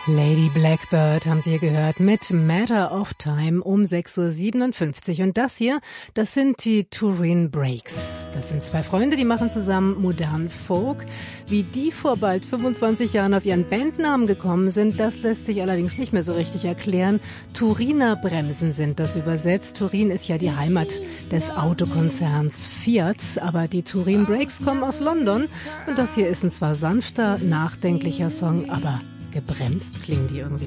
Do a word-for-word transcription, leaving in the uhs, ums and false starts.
Lady Blackbird haben Sie hier gehört mit Matter of Time um sechs Uhr siebenundfünfzig. Und das hier, das sind die Turin Breaks. Das sind zwei Freunde, die machen zusammen modernen Folk. Wie die vor bald fünfundzwanzig Jahren auf ihren Bandnamen gekommen sind, das lässt sich allerdings nicht mehr so richtig erklären. Turiner Bremsen sind das übersetzt. Turin ist ja die Heimat des Autokonzerns Fiat, aber die Turin Breaks kommen aus London. Und das hier ist ein zwar sanfter, nachdenklicher Song, aber gebremst klingen die irgendwie